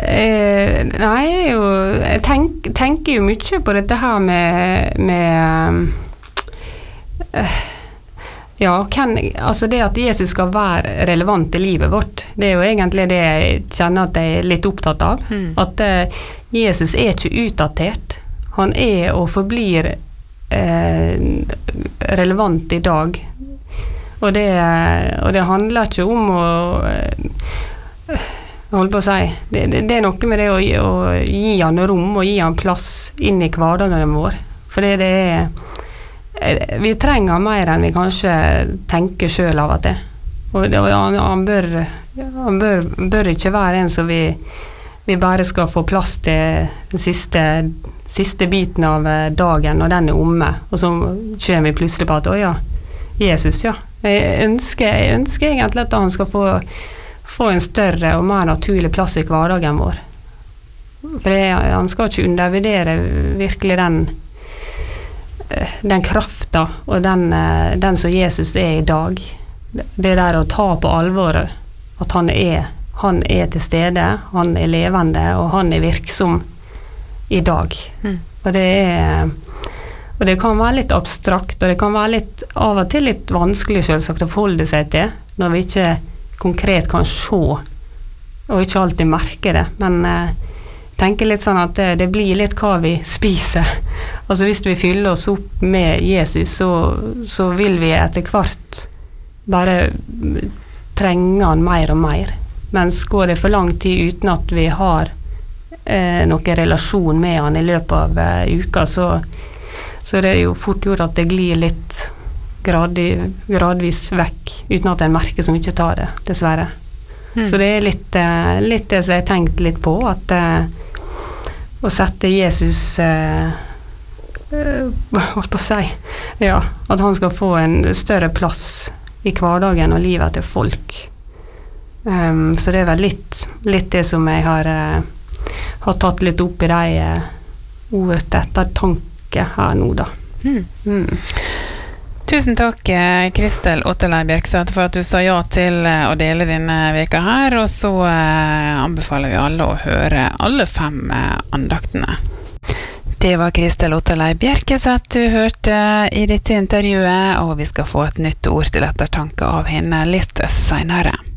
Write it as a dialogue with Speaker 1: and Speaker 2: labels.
Speaker 1: Nei, jeg tenker jo mye på dette her med altså det at Jesus skal være relevant i livet vårt, det jo egentlig det jeg kjenner at jeg litt opptatt av. At Jesus ikke utdatert. Han og forblir relevant i dag. Og det handler ikke om å holde på å si, det noe med det å gi han rom og gi han plass inn i hverdagen vår. For det vi trenger mer enn vi kanskje tenker selv av at det. Og han bør ikke være en som vi bare skal få plass til den siste biten av dagen når den omme, og så kommer vi plutselig på at Jesus, ja. Jeg ønsker egentlig at han skal få en større og mer naturlig plass i hverdagen vår. For han skal ikke undervurdere virkelig den krafta og den som Jesus i dag. Det der å ta på alvoret at han til stede, han levende, og han virksom i dag. Og det kan være litt abstrakt, og det kan være av og til litt vanskelig selvsagt å forholde seg til, når vi ikke konkret kan se, og ikke alltid merke det. Men tenker litt sånn at det blir litt hva vi spiser. Altså hvis vi fyller oss opp med Jesus, så vil vi etter hvert bare trenge han mer og mer. Mens går det for lang tid uten at vi har noen relasjon med han i løpet av uka, så det jo fort gjort at det glir litt gradvis vekk, uten at en merker så mye tar det, dessverre. Så det litt det som jeg tenkt litt på, at å sette Jesus holdt på å si, at han skal få en større plass i hverdagen og livet til folk. Så det vel litt det som jeg har tatt litt opp i de ordet etter tanke her nå da.
Speaker 2: Tusen takk, Kristel Otterlei Bjerkesæter, for at du sa ja til å dele denne veka her, og så anbefaler vi alle å høre alle 5 andaktene. Det var Kristel Otterlei Bjerkesæter du hørte i dette intervjuet, og vi skal få et nytt ord til ettertanke av henne litt senere.